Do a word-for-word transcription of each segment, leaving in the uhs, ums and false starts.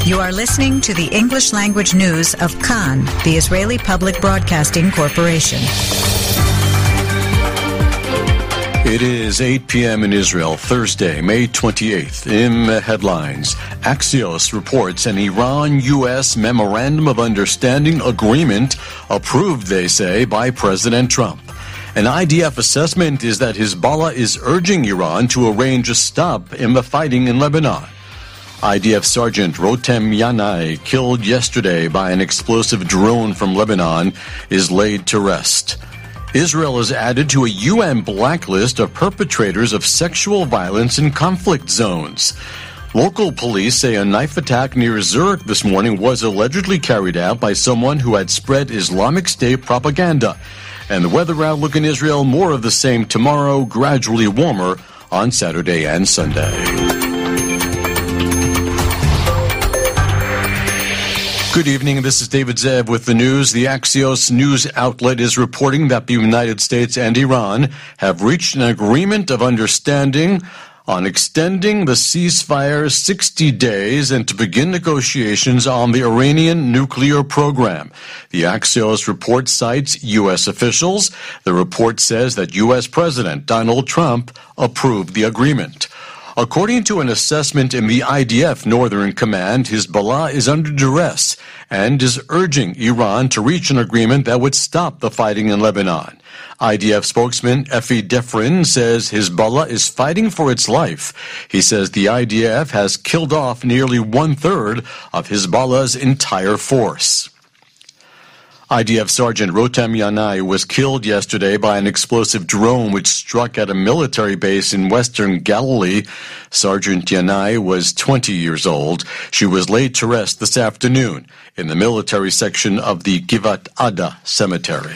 You are listening to the English language news of Kan, the Israeli Public Broadcasting Corporation. It is eight p.m. in Israel, Thursday, May twenty-eighth. In the headlines, Axios reports an Iran-U S Memorandum of Understanding agreement approved, they say, by President Trump. An I D F assessment is that Hezbollah is urging Iran to arrange a stop in the fighting in Lebanon. I D F Sergeant Rotem Yanai, killed yesterday by an explosive drone from Lebanon, is laid to rest. Israel is added to a U N blacklist of perpetrators of sexual violence in conflict zones. Local police say a knife attack near Zurich this morning was allegedly carried out by someone who had spread Islamic State propaganda. And the weather outlook in Israel, more of the same tomorrow, gradually warmer on Saturday and Sunday. Good evening. This is David Zev with the news. The Axios news outlet is reporting that the United States and Iran have reached an agreement of understanding on extending the ceasefire sixty days and to begin negotiations on the Iranian nuclear program. The Axios report cites U S officials. The report says that U S President Donald Trump approved the agreement. According to an assessment in the I D F Northern Command, Hezbollah is under duress and is urging Iran to reach an agreement that would stop the fighting in Lebanon. I D F spokesman Efi Defrin says Hezbollah is fighting for its life. He says the I D F has killed off nearly one-third of Hezbollah's entire force. I D F Sergeant Rotem Yanai was killed yesterday by an explosive drone which struck at a military base in western Galilee. Sergeant Yanai was twenty years old. She was laid to rest this afternoon in the military section of the Givat Ada cemetery.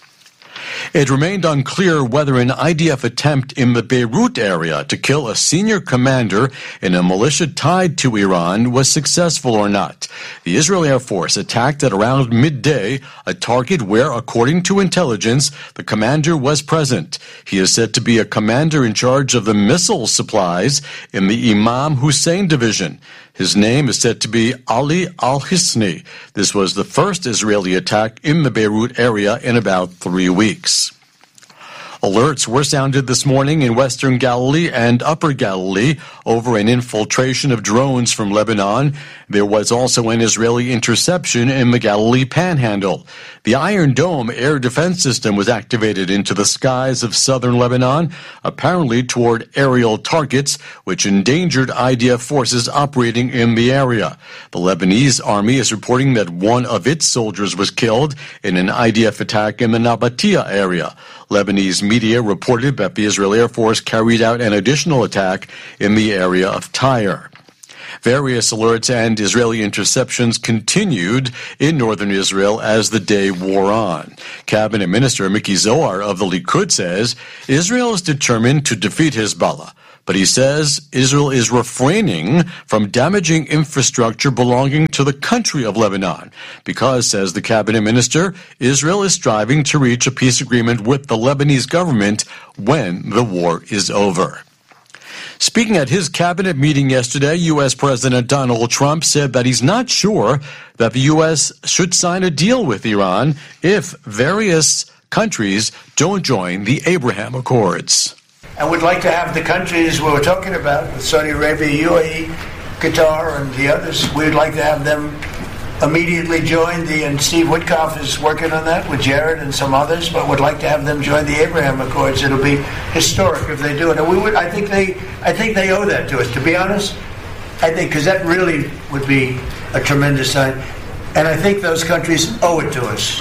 It remained unclear whether an I D F attempt in the Beirut area to kill a senior commander in a militia tied to Iran was successful or not. The Israeli Air Force attacked at around midday a target where, according to intelligence, the commander was present. He is said to be a commander in charge of the missile supplies in the Imam Hussein division. His name is said to be Ali al-Hisni. This was the first Israeli attack in the Beirut area in about three weeks. Alerts were sounded this morning in western Galilee and upper Galilee over an infiltration of drones from Lebanon. There was also an Israeli interception in the Galilee Panhandle. The Iron Dome air defense system was activated into the skies of southern Lebanon, apparently toward aerial targets, which endangered I D F forces operating in the area. The Lebanese army is reporting that one of its soldiers was killed in an I D F attack in the Nabatea area. Lebanese media reported that the Israeli Air Force carried out an additional attack in the area of Tyre. Various alerts and Israeli interceptions continued in northern Israel as the day wore on. Cabinet Minister Miki Zohar of the Likud says Israel is determined to defeat Hezbollah, but he says Israel is refraining from damaging infrastructure belonging to the country of Lebanon because, says the cabinet minister, Israel is striving to reach a peace agreement with the Lebanese government when the war is over. Speaking at his cabinet meeting yesterday, U S President Donald Trump said that he's not sure that the U S should sign a deal with Iran if various countries don't join the Abraham Accords. And we'd like to have the countries we were talking about, with Saudi Arabia, U A E, Qatar, and the others, we'd like to have them immediately join the, and Steve Witkoff is working on that with Jared and some others, but would like to have them join the Abraham Accords. It'll be historic if they do it. And we would, I think they, I think they owe that to us, to be honest. I think, because that really would be a tremendous sign. And I think those countries owe it to us.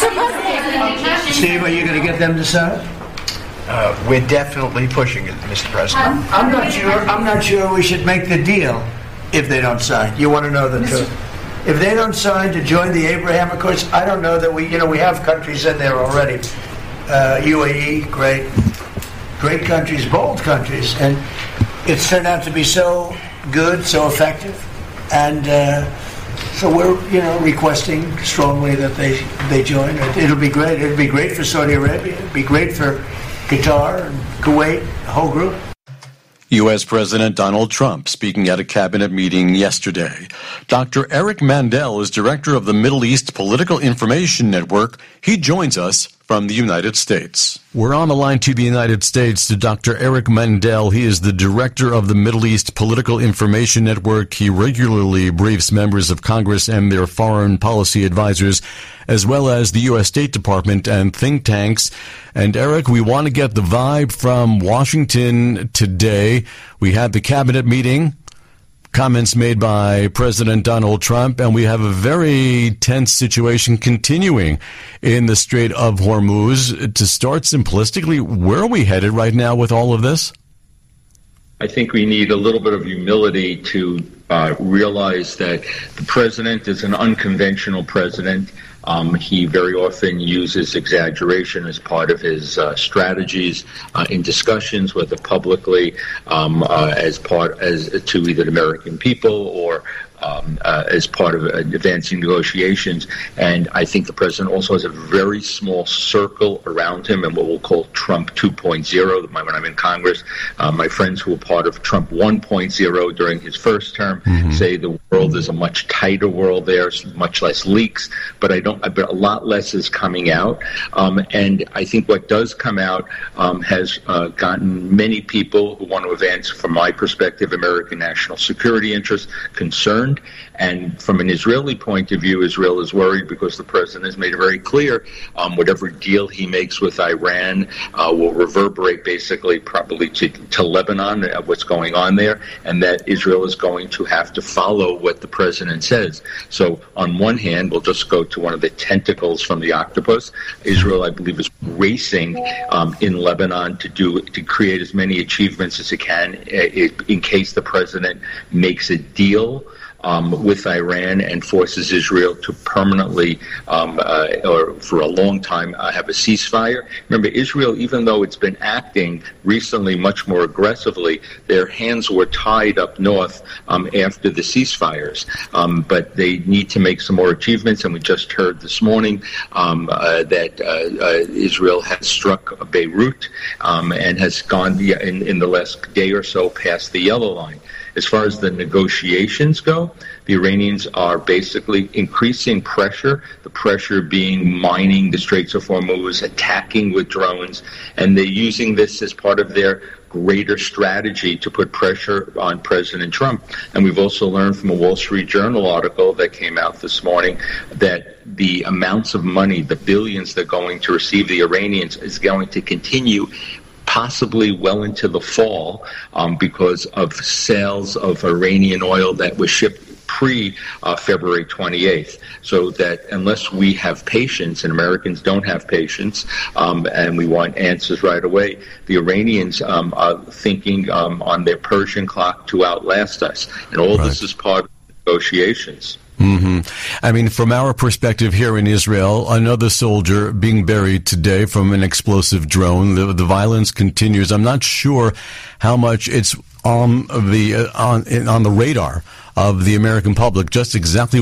Steve, are you going to get them to sign it? Uh, we're definitely pushing it, Mister President. I'm, I'm not sure. I'm not sure we should make the deal if they don't sign. You want to know the truth? If they don't sign to join the Abraham Accords, I don't know that we. You know, we have countries in there already. Uh, U A E, great, great countries, bold countries, and it's turned out to be so good, so effective, and uh, so we're, you know, requesting strongly that they they join. It, it'll be great. It'll be great for Saudi Arabia. It'll be great for Qatar and Kuwait, the whole group. U S. President Donald Trump speaking at a cabinet meeting yesterday. Doctor Eric Mandel is director of the Middle East Political Information Network. He joins us from the United States. We're on the line to the United States to Doctor Eric Mandel. He is the director of the Middle East Political Information Network. He regularly briefs members of Congress and their foreign policy advisors, as well as the U S. State Department and think tanks. And Eric, we want to get the vibe from Washington today. We had the cabinet meeting, comments made by President Donald Trump, and we have a very tense situation continuing in the Strait of Hormuz. To start simplistically, where are we headed right now with all of this? I think we need a little bit of humility to uh, realize that the president is an unconventional president. Um, he very often uses exaggeration as part of his uh, strategies uh, in discussions, whether publicly, um, uh, as part as to either the American people or Um, uh, as part of uh, advancing negotiations. And I think the president also has a very small circle around him and what we'll call Trump two point oh. When I'm in Congress, uh, my friends who were part of Trump one point oh during his first term mm-hmm. say the world is a much tighter world there, much less leaks, but I don't. But a lot less is coming out. Um, and I think what does come out um, has uh, gotten many people who want to advance, from my perspective, American national security interests concerned. And from an Israeli point of view, Israel is worried because the president has made it very clear um, whatever deal he makes with Iran uh, will reverberate basically probably to, to Lebanon, uh, what's going on there, and that Israel is going to have to follow what the president says. So on one hand, we'll just go to one of the tentacles from the octopus. Israel, I believe, is racing um, in Lebanon to do to create as many achievements as it can uh, in case the president makes a deal Um, with Iran and forces Israel to permanently um, uh, or for a long time uh, have a ceasefire. Remember, Israel, even though it's been acting recently much more aggressively, their hands were tied up north um, after the ceasefires. Um, but they need to make some more achievements, and we just heard this morning um, uh, that uh, uh, Israel has struck Beirut um, and has gone in, in the last day or so past the yellow line. As far as the negotiations go, the Iranians are basically increasing pressure, the pressure being mining the Straits of Hormuz, attacking with drones, and they're using this as part of their greater strategy to put pressure on President Trump. And we've also learned from a Wall Street Journal article that came out this morning that the amounts of money, the billions they're going to receive, the Iranians, is going to continue possibly well into the fall um, because of sales of Iranian oil that was shipped pre-February uh, twenty-eighth. So that unless we have patience, and Americans don't have patience, um, and we want answers right away, the Iranians um, are thinking um, on their Persian clock to outlast us. And all right. This is part of the negotiations. Mm-hmm. I mean, from our perspective here in Israel, another soldier being buried today from an explosive drone. The, the violence continues. I'm not sure how much it's on the uh, on on the radar of the American public, just exactly